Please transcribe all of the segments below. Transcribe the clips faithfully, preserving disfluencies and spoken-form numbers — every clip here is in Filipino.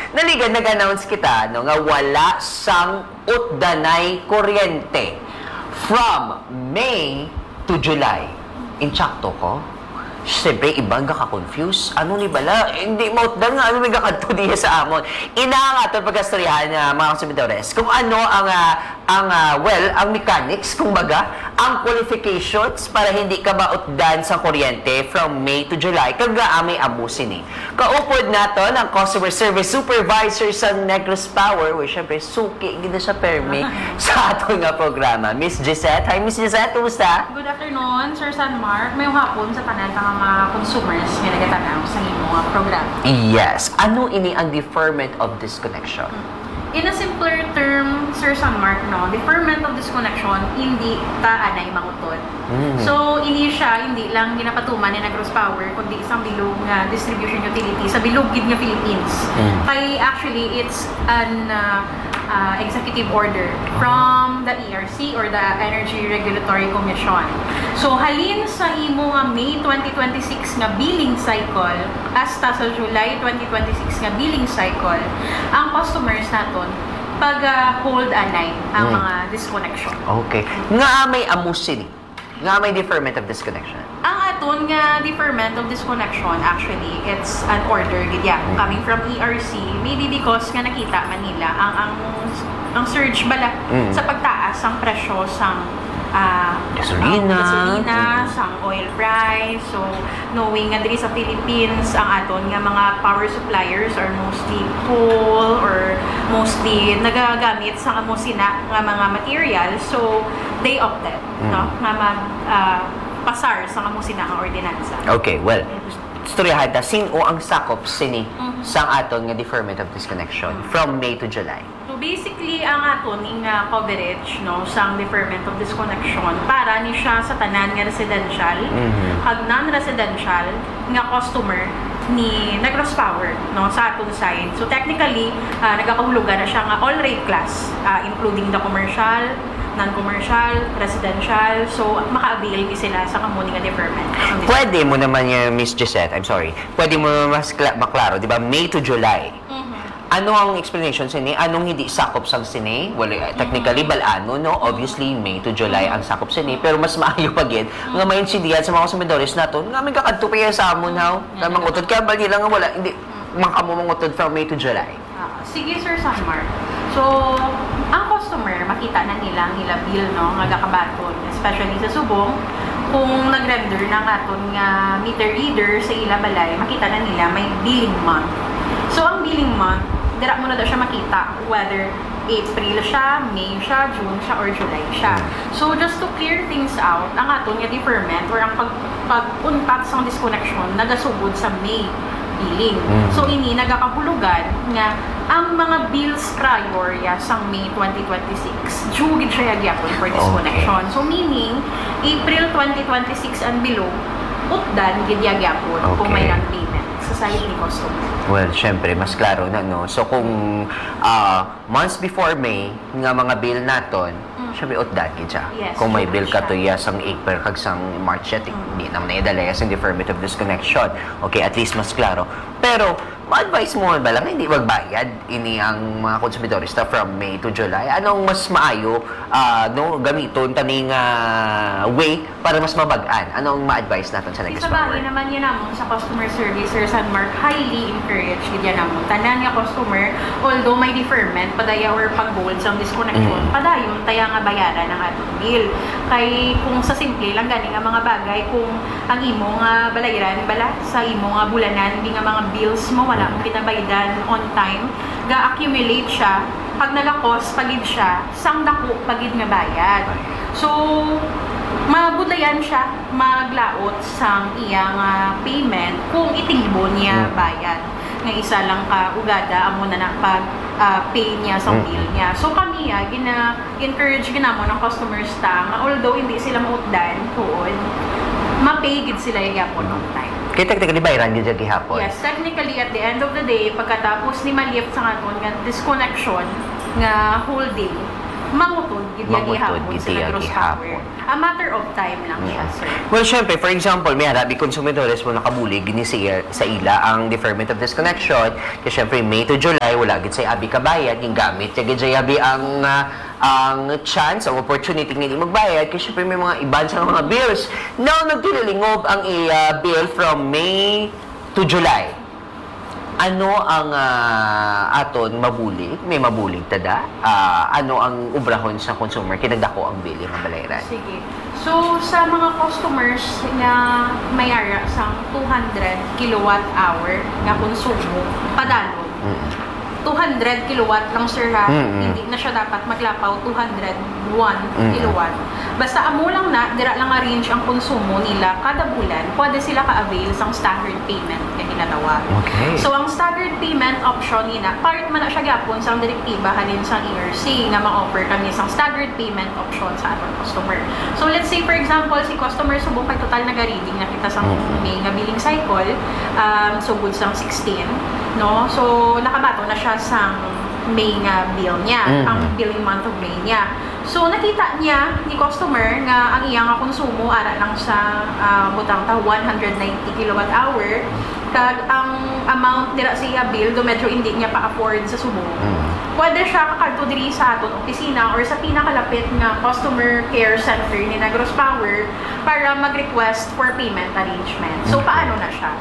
naligan nag-announce kita no nga wala sang utdanay kuryente from May to July. Inchakto ko? Siyempre, ibang ka-confuse. Ano ni bala? Hindi mo, dahil nga, ano may kakadto niya sa amon. Ina nga ito pagkastoryahan na mga konsumidores, kung ano ang, uh, ang uh, well, ang mechanics, kung baga, ang qualifications para hindi ka mautdan sa kuryente from May to July, kaga amay abusin eh. Kaupod nato ng Customer Service Supervisor sa Negros Power, which siyempre, suki, gina siya permi sa ato nga programa. Miss Gisette. Hi, Miss Gisette, kumusta? Good afternoon, Sir San Mark. May hapon sa tanan ka mga consumers nga nagatanaw sa imong mga programa. Yes. Ano ini ang deferment of disconnection? In a simpler term, Sir San Mark, no, deferment of disconnection, hindi ta anay mangutod. Mm. So, ini siya, hindi lang ginapatuman ni Negros Power, kundi isang bilog nga distribution utility sa bilog gid nga Philippines. Mm. Kay actually, it's an uh, uh, executive order from the E R C or the Energy Regulatory Commission. So, halin sa imo nga May twenty twenty-six nga billing cycle hasta sa July twenty twenty-six nga billing cycle, ang customers naton pag-hold uh, anay ang mm. mga disconnection. Okay. Nga may amusin, nga may deferment of disconnection. Ang aton nga deferment of disconnection, actually, it's an order gidya mm. coming from E R C, maybe because nga nakita Manila ang ang ang surge bala mm. sa pagtaas ang presyo sang uh, gasolina, uh, gasolina mm. sang oil price. So, knowing nga diri sa Philippines, ang aton nga mga power suppliers are mostly coal or mostly nagagamit sa amosina nga mga materials. So, they opted, mm. no, nga mag uh, pasar sa amosina nga ordinansa. Okay, well, istoryahan ta, sino ang sakop sini mm-hmm. sang aton nga deferment of disconnection from May to July? So basically, ang aton nga coverage no sang deferment of disconnection para ni siya sa tanan nga residential mm-hmm. kag non-residential nga customer ni Negros Power no sa aton side. So technically, uh, nagakahulugan na siya nga all rate class, uh, including the commercial, non-commercial, residential. So, maka-avail di sila sa kamuni nga deferment. Pwede mo naman yung Miss Gisette, I'm sorry, pwede mo mas maklaro, di ba, May to July. Mm-hmm. Ano ang explanation sini? Anong hindi sakop sang sini? Well, technically, mm-hmm. balano, no? Obviously, May to July ang sakop sini. Pero mas maayo pa gid mm-hmm. nga may insidiyan sa mga consumidores naton nga may kakadto pa sa amon haw. Mm-hmm. Na mangutod kaya bali lang nga wala, hindi mm-hmm. makamo mangutod from May to July. Ah, sige, Sir Sanmar. So, ang customer, makita na nila ang nila bill, no, nga gakabaton, especially sa subong, kung nag-render ng aton nga meter reader sa ila balay, makita na nila may billing month. So, ang billing month, dira mo na daw siya makita whether April siya, May siya, June siya, or July siya. So, just to clear things out, ang aton nga deferment or ang pag, pag-unpat sa disconnection, nagasugod sa May billing. Mm-hmm. So, ini nagakahulugan nga ang mga bills prior ya sang May twenty twenty-six, due gid siya gyapon for disconnection. Okay. So, meaning, April twenty twenty-six and below, utdan gid gyapon okay. kung may non-payment sa side ni customer. Well, syempre, mas klaro na, no? So, kung uh, months before May, nga mga bill naton, mm. syempre, utdan gid siya. Yes, kung may bill ka to ya sang April, kag sang March, mm. hindi naman na idala sang deferment of disconnection. Okay, at least mas klaro. Pero, ma-advise mo ba lang hindi magbayad ini ang mga konsumidorista from May to July? Anong mas maayo uh, no gamiton taning uh, way para mas mabag-an? Anong ma-advise natin sa Negros Power? Sa bagay naman yan namon sa customer service, Sir San Mark, highly encouraged yan namon. Tanan nga customer, although may deferment, padaya or pag-gold sa disconnection, mm. padayon taya nga bayaran ng atong bill. Kay kung sa simple lang gani nga mga bagay, kung ang imo nga balayran bala sa imo nga bulanan, di nga mga bills mo wala mong pinabaydan on time, ga-accumulate siya, pag nalakos, pagid siya, sang dako, pagid nga bayad. So, mabutayan siya maglaot sang iyang uh, payment kung itingbo niya bayad. Nga isa lang ka ugada amo na na pag uh, pay niya sa bill niya. So kami uh, gina encourage ginamo ng customers ta nga although hindi sila mautdan tuod, ma-pay gid sila gyapon on time. Kaya technically, bayaran gid gihapon. Yes, technically, at the end of the day, pagkatapos ni malift sa aton nga disconnection nga whole day, mangutod gid Mangutod gihapon gid sa iya gross gihapon. power. A matter of time lang siya, sir. Well, syempre, for example, may harabi konsumidores mo nakabulig gini sa, sa ila ang deferment of disconnection. Kasi syempre, May to July, wala gid sa abi kabayad, yung gamit, yung gid sa abi ang ah, ang chance, ang opportunity nga di magbayad. Kasi syempre, may mga iban sa mga bills. Now, nagtililingob ang iya bill from May to July. Ano ang ah, aton mabulig? May mabulig tada? Ah, ano ang ubrahon sa consumer? Kinagdako ang bill yung balayran. Sige. So, sa mga customers na may ara sa two hundred kilowatt hour nga konsumo, padalo. Mm. two hundred kilowatt lang, sir, ha? Mm-mm. Hindi na siya dapat maglapaw two hundred one Mm-mm. kilowatt. Basta amo lang na, dira lang arrange ang konsumo nila kada bulan, pwede sila ka-avail sa staggered payment na ginatawa. Okay. So, ang staggered payment option nila, part man na siya gapon sa direktiba halin sa E R C nga ma-offer kami sa staggered payment option sa ating customer. So, let's say, for example, si customer subong kay total nag-reading na kita sa Mm. May nga billing cycle, um, so good sang sixteen, no? So, nakabato na siya sa May nga bill niya, Mm. ang billing month of May niya. So, nakita niya ni customer nga ang iyang nga konsumo ara lang sa uh, butang ta one hundred ninety kilowatt hour, kag ang amount dira sa iya bill do medyo hindi niya pa-afford sa subo. Mm. Pwede siya kakadto diri sa aton opisina or sa pinakalapit nga customer care center ni Negros Power para mag-request for payment arrangement. So, paano na siya?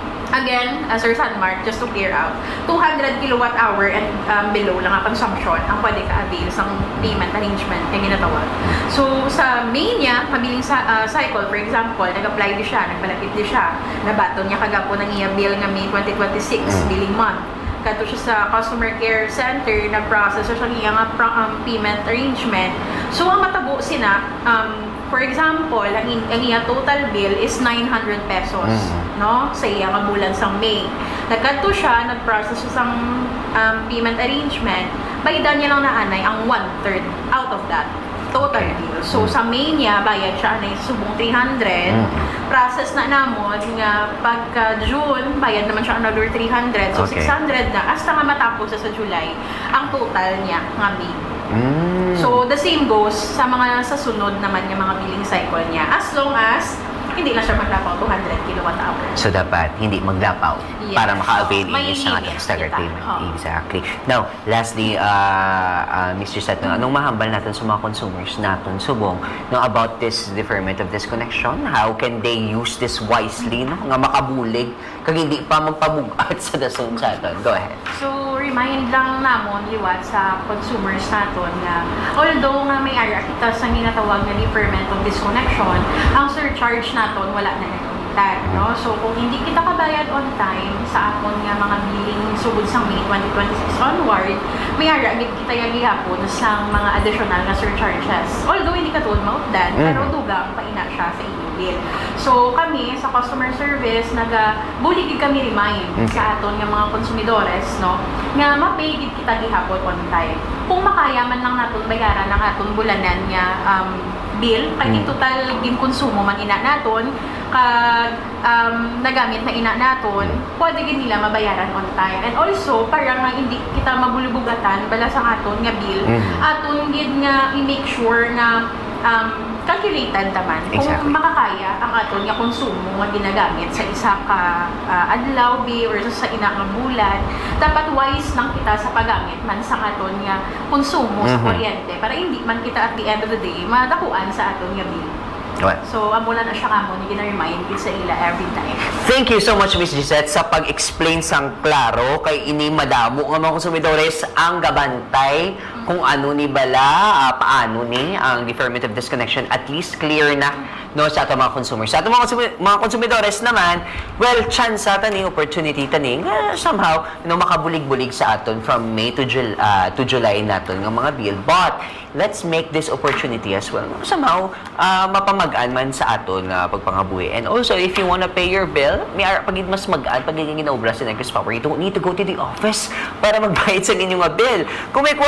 Again, uh, Sir Sanmark, just to clear out, two hundred kilowatt hour and um, below lang ang consumption ang pwede ka-avail sa payment arrangement kaya ginatawag. So, sa May niya, mabiling sa, uh, cycle, for example, nag-apply di siya, nagpalapit di siya, nabaton niya kagapo ng iya bill nga May twenty twenty-six, billing month. Kadto siya sa customer care center, nag-process siya sa iya nga um, payment arrangement. So, ang matabo sina, um, for example, ang, ang iya total bill is nine hundred pesos, Mm. no? Sa iya nga bulan sa May. Nagkadto siya, nag-process siya sang um, payment arrangement, bayadan niya lang na anay ang one-third out of that total bill. So, sa May niya, bayad siya anay subong three hundred. Mm. Process na namon nga pagka June, bayad naman siya another three hundred. So, Okay. six hundred na. Hasta nga matapos siya sa July, ang total niya nga May. Mm. So, the same goes sa mga sa sunod naman yung mga billing cycle niya. As long as hindi na siya maglapaw two hundred kilowatt hour. So, dapat hindi maglapaw Yes. para maka-avail Oh, may is ang limit ating staggered kita. payment. Oh. Exactly. Now, lastly, uh, uh, Mister Sato, anong mahambal natin sa mga consumers natin subong no, about this deferment of disconnection? How can they use this wisely, no? Nga makabulig, kag hindi pa magpabugat sa dason sa aton. Go ahead. So, remind lang namon liwat sa consumers naton nga although nga may ara kita sa ginatawag na deferment of disconnection, ang surcharge naton wala na nagkuntan, no? So, kung hindi kita kabayad on time sa aton nga mga billing sugod sa May twenty twenty-six onward, may ara gid kita yung gihapon sa mga additional na surcharges. Although hindi ka tuod mautdan, Mhm. pero dugang paina siya sa inyong bill. So, kami sa customer service naga bulig gid kami remind Okay. sa aton nga mga konsumidores, no, nga mapay gid kita gihapon on time. Kung makaya man lang naton bayaran ang aton bulanan nga um, bill, kay di Mm. total gin konsumo man ina naton, kag um, nagamit na ina naton, pwede gid nila mabayaran on time. And also, para nga hindi kita mabulubugatan bala sa aton nga bill, Mhm. aton gid nga i-make sure nga um, calculated naman kung Exactly. makakaya ang aton nga konsumo nga ginagamit sa isa ka uh, adlaw bi or sa ina nga bulan. Dapat wise lang kita sa paggamit man sa aton nga konsumo sa Mhm. kuryente para hindi man kita at the end of the day madakuan sa aton nga bill. Well, So, amo lang na siya kamo ni gina-remind gid sa ila every time. thank you so much, Miss Gisette, sa pag-explain sang klaro kay ini madamo nga mga konsumidores ang gabantay kung ano ni bala, ah, paano ni ang deferment of disconnection, at least clear na no sa ato mga consumers. Sa ato mga, konsumi- mga konsumidores naman, well, chance sa tani, opportunity tani, nga somehow no, makabulig-bulig sa aton from May to, Jul- ah, to July naton nga mga bill. But, let's make this opportunity as well. Somehow, ah, mapamagaan man sa aton nga pagpangabuhi. And also, if you wanna pay your bill, may ara pagid mas magaan pag ginaobra sa Negros Power. You don't need to go to the office para magbayad sa inyong nga bill. Kung may kwarta,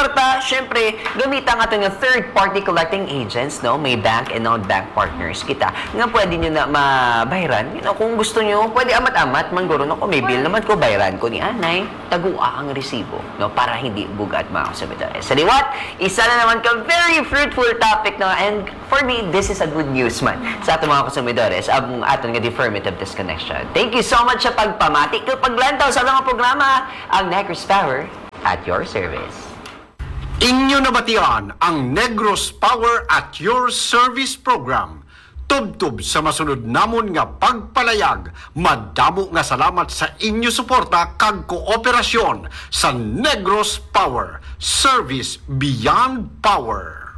syempre, gamitan nga ito ng third-party collecting agents, no? May bank and non-bank partners kita. Nga pwede nyo na mabayran. You know, kung gusto nyo, pwede amat-amat, mangguro na ko, may bill naman ko, bayran ko ni Anay, tagua ang resibo, no? Para hindi bugat mga kasumidores. So, what? Isa na naman ka very fruitful topic, no? And for me, this is a good news man sa ato mga kasumidores, ang aton nga deferment of disconnection. Thank you so much sa pagpamati ko paglantaw sa mga programa, ang Negros Power at your service. Inyo nabatian ang Negros Power at your service program. Tubtub sa masunod namon nga pagpalayag. Madamo nga salamat sa inyo suporta kag kooperasyon sa Negros Power. Service beyond power.